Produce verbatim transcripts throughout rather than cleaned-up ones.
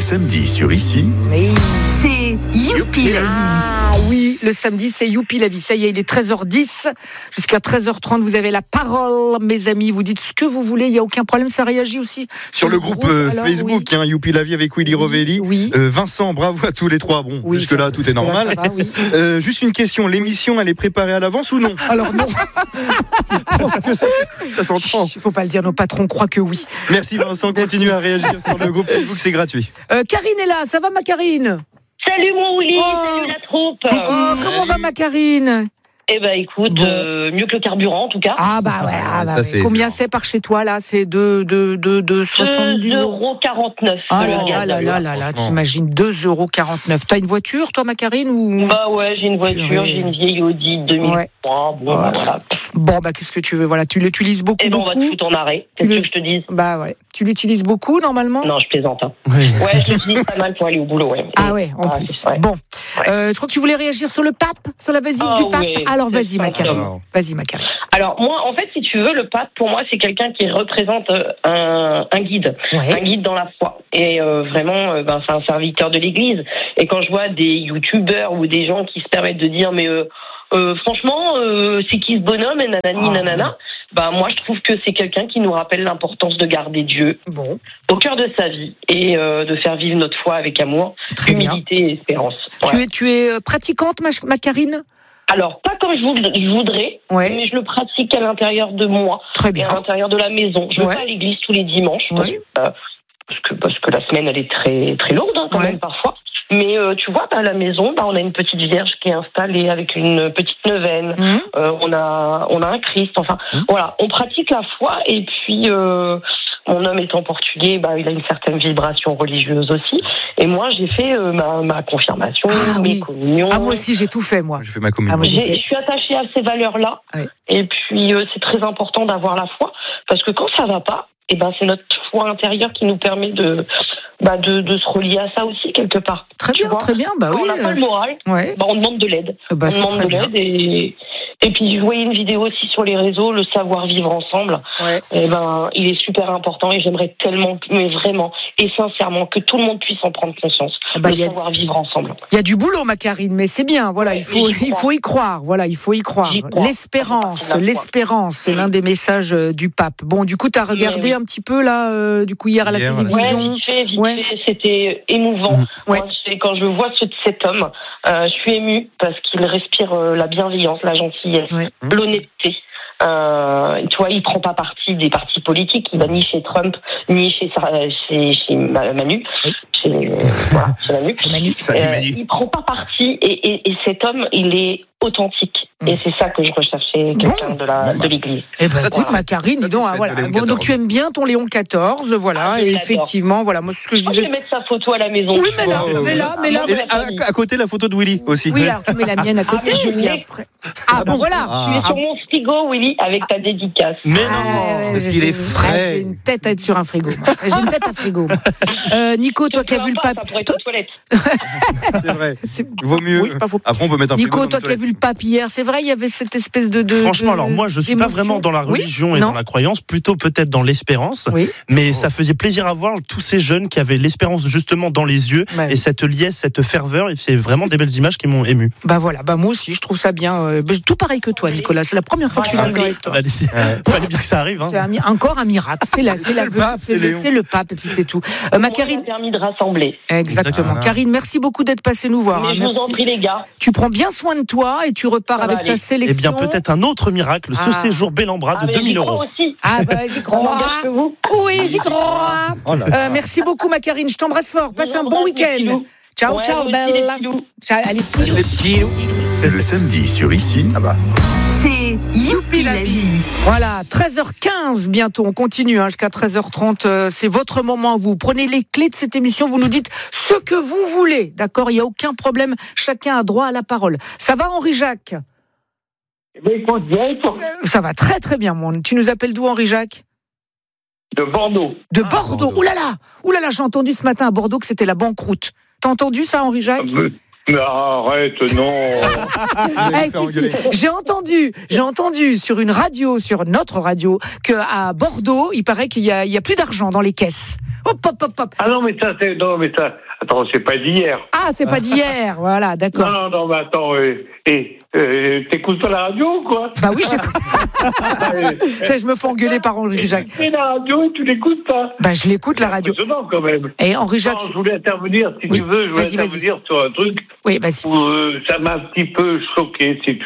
samedi sur Ici. Oui. C'est Youpi la vie. Ah oui, le samedi, c'est Youpi la vie. Ça y est, il est treize heures dix. Jusqu'à treize heures trente, vous avez la parole, mes amis. Vous dites ce que vous voulez, il n'y a aucun problème. Ça réagit aussi sur le groupe euh, alors, Facebook, oui. hein, Youpi la vie avec Willy Oui, Rovelli. oui. Euh, Vincent, bravo à tous les trois. Bon, Oui, jusque-là, ça, tout est normal. ça va, oui. euh, juste une question, l'émission, elle est préparée à l'avance ou non? Alors non. Parce que ça, ça s'entend. Il ne faut pas le dire, nos patrons croient que oui. Merci Vincent, continue à réagir sur le groupe Facebook, c'est gratuit. Euh, Karine est là, ça va ma Karine? Salut mon Willy, Oh. salut la troupe. Oh, comment va ma Karine? Eh ben écoute, Bon. euh, mieux que le carburant en tout cas. Ah bah ouais, ah, bah, Ça, ouais. c'est Combien énorme. c'est par chez toi là? C'est de, de, de, de soixante-dix deux euros. euros quarante-neuf. Ah le là gaz. là là là là, franchement. t'imagines deux euros quarante-neuf. T'as une voiture toi ma Karine ou... Bah ouais, j'ai une voiture, Purée. j'ai une vieille Audi deux mille trois. Bon, bah, Ouais. voilà. Bon bah qu'est-ce que tu veux, voilà, tu l'utilises beaucoup Eh ben on va te beaucoup. foutre en arrêt. Tu Qu'est-ce le- que je te dise? Bah ouais, tu l'utilises beaucoup normalement. Non, je plaisante. Hein. Oui. Ouais, je l'utilise pas mal pour aller au boulot. Ouais. Ah ouais, en Ah, plus. c'est- ouais. Bon, euh, je crois que tu voulais réagir sur le pape, sur la visite Ah du pape. ouais, Alors c'est vas-y ma ça, Karine, ça. vas-y ma Karine. Alors moi, en fait, si tu veux, le pape pour moi c'est quelqu'un qui représente euh, un, un guide, Ouais. un guide dans la foi. Et euh, vraiment, euh, ben c'est un serviteur de l'Église. Et quand je vois des youtubeurs ou des gens qui se permettent de dire mais euh, euh, franchement, euh, c'est qui ce bonhomme et nanani Ah, nanana. Ben moi, je trouve que c'est quelqu'un qui nous rappelle l'importance de garder Dieu Bon, au cœur de sa vie et euh, de faire vivre notre foi avec amour, très bien. humilité et espérance. Tu Ouais. es, tu es euh, pratiquante ma, ma Karine? Alors, pas comme je voudrais, je voudrais Ouais. mais je le pratique à l'intérieur de moi. Très Et à bien. l'intérieur de la maison. Je vais Ouais. pas à l'église tous les dimanches Oui. parce, euh, parce que parce que la semaine elle est très très lourde hein, quand Ouais. même parfois. Mais euh, tu vois, bah, à la maison, bah, on a une petite vierge qui est installée avec une petite neuvaine. Mmh. Euh, on a on a un Christ. Enfin, voilà, on pratique la foi et puis. Euh, mon homme étant portugais, bah, il a une certaine vibration religieuse aussi. Et moi, j'ai fait euh, ma, ma confirmation, Ah mes oui. communions. Ah moi aussi j'ai tout fait moi. J'ai fait ma communion. Ah, moi, j'ai- J'ai- Je suis attachée à ces valeurs-là. Ouais. Et puis, euh, c'est très important d'avoir la foi. Parce que quand ça va pas, eh ben, c'est notre foi intérieure qui nous permet de, bah, de, de se relier à ça aussi, quelque part. Très Tu bien, vois, très bien, bah Quand oui. on n'a pas euh, le moral, Ouais. bah, on demande de l'aide. Bah, on c'est demande très de bien. l'aide et... Et puis, je voyais une vidéo aussi sur les réseaux, le savoir vivre ensemble. Ouais. Eh ben, il est super important et j'aimerais tellement, mais vraiment et sincèrement, que tout le monde puisse en prendre conscience. Ah bah, le il y a- savoir vivre ensemble. Il y a du boulot, ma Karine, mais c'est bien. Voilà, il faut, mais j'y il crois. faut y croire. Voilà, il faut y croire. J'y crois. L'espérance, Ça fait partie de la foi. l'espérance, c'est Mm. l'un des messages euh, du pape. Bon, du coup, t'as regardé oui. un petit peu là, euh, du coup hier à la Hier, à la Ouais, télévision. vite fait, vite Ouais. fait, c'était émouvant. Mmh. Ouais. Moi, c'est quand je vois ce, cet homme, euh, je suis émue parce qu'il respire euh, la bienveillance, la gentillesse, Ouais. l'honnêteté. Euh, tu vois, il prend pas parti des partis politiques, il va ni chez Trump, ni chez, Sa- chez, chez Ma- Manu, Oui. chez, euh, voilà, chez Manu. Manu. Salut, Euh, Manu. il prend pas parti et, et, et cet homme, il est authentique. Mm. Et c'est ça que je recherchais, quelqu'un Bon. de la Bon, de l'Église. Eh ben, Satisfait- écoute, ma Karine, dis donc, ah, satisfaite voilà. de Léon Bon, donc quatorze. tu aimes bien ton Léon quatorze, voilà, Ah, je et l'adore. effectivement, voilà, moi, c'est ce que je Je crois que je disais. vais mettre sa photo à la maison. Oui, tu mais vois. là, mais là, mais là, Et à, à côté, la photo de Willy aussi. Oui, alors tu mets la mienne à côté, mais je et puis l'ai. après. Ah, bon, voilà. Tu es sur mon frigo, Willy, avec ta dédicace. Mais Ah, non, ouais, parce ouais, qu'il j'ai- est frais. J'ai une tête à être sur un frigo. moi. J'ai une tête à frigo. moi. Euh, Nico, toi qui as vu le pape. pape. Ça pourrait être aux toilettes. C'est vrai. C'est- Vaut mieux. Oui, pas faux. Après, on peut mettre un frigo Nico, dans toi nos qui as vu le pape hier, c'est vrai, il y avait cette espèce de. de Franchement, de- alors moi, je suis pas d'émotion. vraiment dans la Oui, religion et non. dans la croyance, plutôt peut-être dans l'espérance. Oui. Mais ça faisait plaisir à voir tous ces jeunes qui avaient l'espérance justement dans les yeux Ouais. et cette liesse, cette ferveur. Et c'est vraiment des belles images qui m'ont ému. Bah voilà, bah moi aussi, je trouve ça bien. euh, bah, tout pareil que toi, Nicolas. C'est la première fois que je suis Voilà. d'accord avec toi. Fallait fallait bien que ça arrive. Hein. C'est un mi- encore un miracle. C'est la, c'est la, C'est le pape, c'est c'est le, Léon. c'est le pape, et puis c'est tout. Euh, ma Moi, Karine. ça a permis de rassembler. Exactement. Exactement. Karine, merci beaucoup d'être passée nous voir. Mais hein, je vous en merci. prie, les gars. Tu prends bien soin de toi et tu repars Ça va avec ta aller. sélection. Eh bien, peut-être un autre miracle, ce Ah. séjour bel en bras Ah, de mais deux mille j'y crois euros. aussi. Ah bah j'y Ça m'engage que crois. vous. Oui, j'y crois. Oh là Euh, merci beaucoup ma Karine, je t'embrasse fort. Passe Je un vous bon embrasse, les petits week-end. loups. Ciao, Ouais, ciao, vous aussi, les belle. petits loups. Ciao, allez, petits loups. Les petits. Le samedi sur Ici. Ah bah. C'est Youpi la vie. Voilà, treize heures quinze bientôt, on continue hein, jusqu'à treize heures trente, euh, c'est votre moment, vous prenez les clés de cette émission, vous nous dites ce que vous voulez, d'accord, il n'y a aucun problème, chacun a droit à la parole. Ça va Henri-Jacques? Ça va très très bien, mon. Tu nous appelles d'où Henri-Jacques? De Bordeaux. De Ah, Bordeaux. Bordeaux. Ouh là là, ouh là là, j'ai entendu ce matin à Bordeaux que c'était la banqueroute. T'as entendu ça Henri-Jacques? Mais arrête, non. Eh, si, si. J'ai entendu, j'ai entendu sur une radio, sur notre radio, que à Bordeaux, il paraît qu'il y a, il y a plus d'argent dans les caisses. Hop, hop, hop, hop. Ah non, mais ça, c'est. Non, mais ça. Attends, c'est pas d'hier. Ah, c'est pas d'hier. Voilà, d'accord. Non, non, non, mais attends. Et. et euh, t'écoutes pas la radio ou quoi? Bah oui, j'écoute. Ça, je me fais engueuler par Henri Jacques. Tu fais la radio et tu l'écoutes pas? Bah, je l'écoute, la radio. C'est impressionnant, quand même. Et Henri Jacques. Non, je voulais intervenir, si Oui, tu veux, je voulais vas-y, vas-y. intervenir sur un truc Oui, vas-y. où euh, ça m'a un petit peu choqué, si tu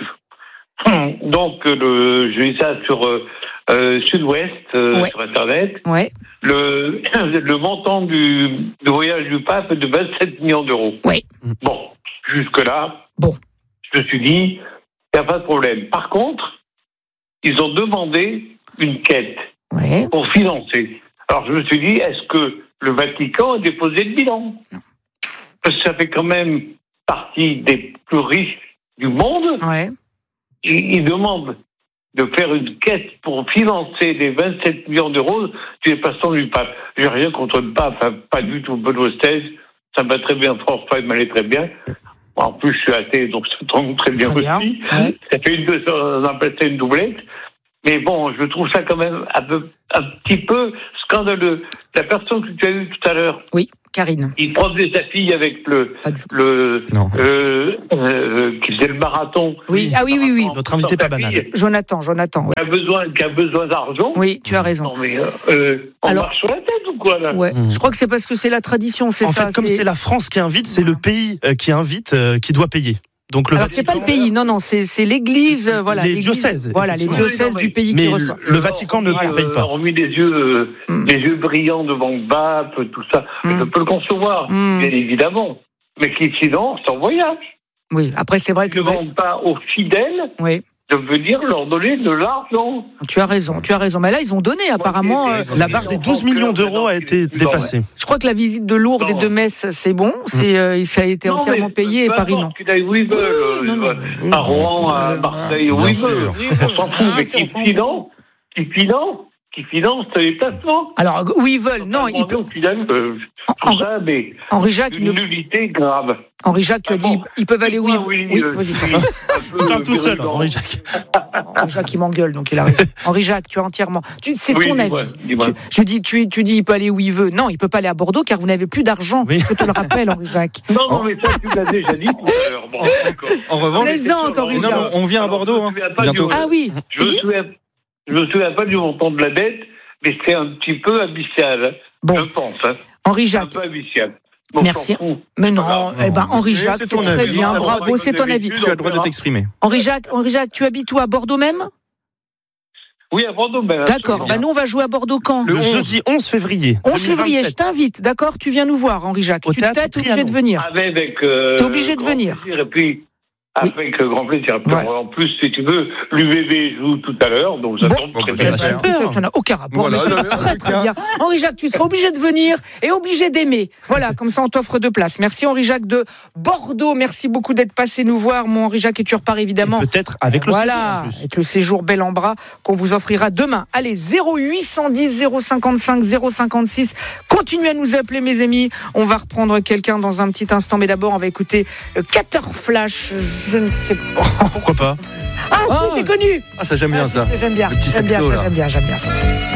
veux. Donc, le, j'ai vu ça sur euh, euh, Sud-Ouest, euh, Ouais. sur Internet. Ouais. Le, le montant du, du voyage du pape est de vingt-sept millions d'euros. Oui. Bon, jusque-là, Bon. je me suis dit, il n'y a pas de problème. Par contre, ils ont demandé une quête Ouais. pour financer. Alors, je me suis dit, est-ce que le Vatican a déposé le bilan? Parce que ça fait quand même partie des plus riches du monde. Ouais. Ils, ils demandent de faire une quête pour financer les vingt-sept millions d'euros du passant du pape. J'ai rien contre le pape, enfin, pas du tout. Benoît seize, ça me va très bien. François, il m'allait très bien. En plus, je suis athée, donc ça tombe très bien Très bien, aussi. ouais. Ça fait une, on appelle ça une doublette. Mais bon, je trouve ça quand même un, peu, un petit peu scandaleux. La personne que tu as eue tout à l'heure, Oui, Karine. il promenait sa fille avec le, Pas du tout. le, Non. euh, euh, qui faisait le marathon. Oui, ah oui, oui, oui. Notre invité Sa pas banal. fille Jonathan, Jonathan. Ouais. Qui a besoin, qui a besoin d'argent. Oui, tu as raison. Non mais, euh, euh, on Alors- marche sur la tête ou quoi là? Ouais. Mmh. Je crois que c'est parce que c'est la tradition, c'est En ça. fait, comme c'est la France qui invite, c'est le pays euh, qui invite euh, qui doit payer. Donc le Alors c'est pas le Vatican- pays, non, non, c'est c'est l'Église, euh, voilà. Les l'Église, diocèses, Voilà, les effectivement. diocèses Oui, non, du mais- pays mais qui le- reçoit. le Vatican ne Voilà, paye pas. On a mis les yeux, euh, Mm. les yeux brillants devant le pape, tout ça. Mm. Je peux le concevoir, Mm. bien évidemment. Mais qui sinon, c'est en voyage. Oui, après c'est vrai Ils que. ne demandent pas aux fidèles Oui, de venir leur donner de l'argent. tu as raison, tu as raison. Mais là, ils ont donné apparemment. Moi, euh, j'ai- La barre des douze millions d'euros a été dépassée. Je crois que la visite de Lourdes et de Metz, c'est bon, c'est euh, ça a été Non, entièrement mais payé et peu Paris non. importe qu'ils aillent où ils veulent, Oui, non, non, euh, oui, à Rouen, à oui, Marseille, où bien ils sûr. veulent. Oui, On s'en fout, ah, mais c'est- qui on s'en finance, qui finance, qui finance les placements. Alors où ils veulent, non, ils Demander aux fidèles, euh, En- tout ça, mais Henri Jacques, une ne- nullité grave. Henri Jacques, tu as Ah dit, bon. ils peuvent aller où ils Oui, Oui, euh, vas-y, je pardon. suis un peu Il parle tout seul, virulent. Henri Jacques. Henri Jacques, il m'engueule, donc il a raison. Henri Jacques, tu as entièrement. Tu, c'est Oui, ton dis-moi, avis. dis-moi. Tu, je dis, tu, tu dis, il peut aller où il veut. Non, il peut pas aller à Bordeaux car vous n'avez plus d'argent. Oui. Je te le rappelle, Henri Jacques. Non, non, mais ça, tu l'as déjà dit tout à l'heure. Bon, d'accord. En revanche, Plaisante, Henri non, non, Jacques. on vient à Bordeaux, hein, bientôt. Ah oui. Je me Dis- souviens, je me souviens pas du montant de la dette, mais c'est un petit peu abyssal. hein. Bon. Je pense. Hein. Henri Un Jacques. peu abyssal. Bon, Merci. on s'en fout. Mais non, Voilà. eh ben Henri Oui, Jacques, c'est c'est ton très avis. bien, Tu as le droit bravo, de- c'est ton avis. Tu as le droit de t'exprimer. Henri Jacques, Henri Jacques, tu habites où, à Bordeaux même? Oui, à Bordeaux. Ben, D'accord. absolument. Bah nous on va jouer à Bordeaux quand? Le jeudi onze février. onze février, je deux mille vingt-sept. t'invite, d'accord? Tu viens nous voir, Henri Jacques. Au Tu théâtre t'es obligé de Trianon. venir. Avec, avec, euh, T'es obligé de grand venir. plaisir. Et puis, Oui. avec euh, grand plaisir. Puis, Ouais. En plus, si tu veux, l'U V B joue tout à l'heure, donc ça Bon. tombe Bon, très bah, bien. ça va. Ça, ça- ça n'a aucun rapport, Voilà, mais c'est en très tout très cas. bien. Henri Jacques, tu seras obligé de venir et obligé d'aimer. Voilà, comme ça on t'offre deux places. Merci Henri Jacques de Bordeaux. Merci beaucoup d'être passé nous voir, mon Henri Jacques, et tu repars évidemment. Et peut-être avec le séjour Voilà, en plus. avec le séjour bel en bras qu'on vous offrira demain. Allez, zéro huit cent dix zéro cinquante-cinq zéro cinquante-six. Continuez à nous appeler, mes amis. On va reprendre quelqu'un dans un petit instant, mais d'abord on va écouter euh, Cater Flash. Je ne sais pas. Pourquoi pas? Ah, Ah. si, c'est connu. Ah, ça j'aime bien Ah, ça. si, J'aime bien. Le petit J'aime bien, saxo, ça, là. j'aime bien, j'aime bien. ça.